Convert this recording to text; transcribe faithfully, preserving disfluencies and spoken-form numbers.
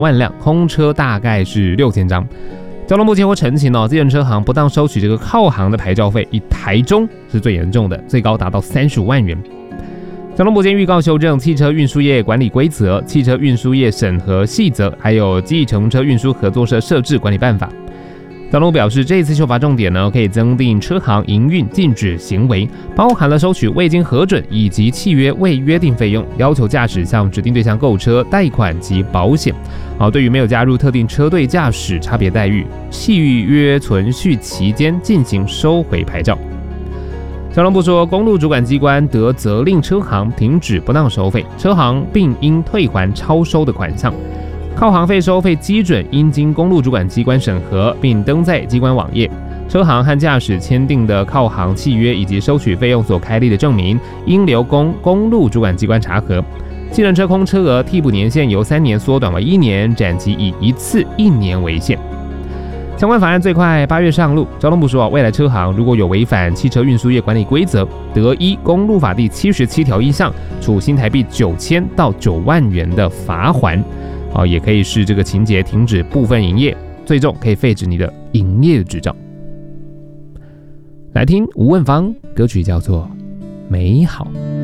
万辆，空车大概是六千张。交通部接获陈情哦，计程车行不当收取这个靠行的牌照费，以台中是最严重的，最高达到三十五万元。交通部将预告修正汽车运输业管理规则、汽车运输业审核细则，还有计程车运输合作社设置管理办法。交通部表示，这一次修法重点呢，可以增订车行营运禁止行为，包含了收取未经核准以及契约未约定费用，要求驾驶向指定对象购车、贷款及保险。好，对于没有加入特定车队驾驶差别待遇，契约存续期间进行收回牌照。交通部说，公路主管机关得责令车行停止不当收费，车行并应退还超收的款项。靠行费收费基准应经公路主管机关审核，并登在机关网页。车行和驾驶签订的靠行契约以及收取费用所开立的证明，应留供公路主管机关查核。计程车空车额替补年限由三年缩短为一年，展期以一次一年为限。相关法案最快八月上路。交通部说，未来车行如果有违反汽车运输业管理规则，得依公路法第七十七条一项，处新台币九千到九万元的罚锾。哦，也可以是这个情节停止部分营业，最终可以废止你的营业执照。来听吴汶芳歌曲叫做《美好》。